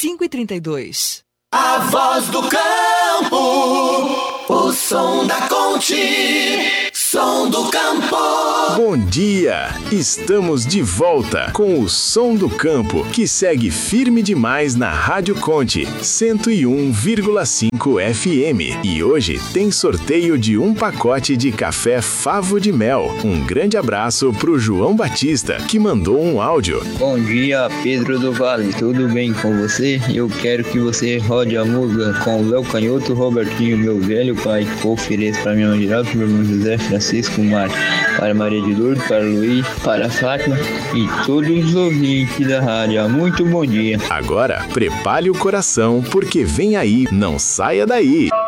5h32. A voz do campo, o som da Conte, som do campo. Bom dia! Estamos de volta com o Som do Campo, que segue firme demais na Rádio Conte 101,5 FM. E hoje tem sorteio de um pacote de café Favo de Mel. Um grande abraço pro João Batista, que mandou um áudio. Bom dia, Pedro do Vale, tudo bem com você? Eu quero que você rode a música com o Léo Canhoto, Robertinho, meu velho pai, que ofereço para minha mãe Geraldo, meu irmão José, Francisco, Mário, para Maria de Lourdes, para Luiz, para Fátima e todos os ouvintes da rádio. Muito bom dia. Agora, prepare o coração, porque vem aí, não saia daí.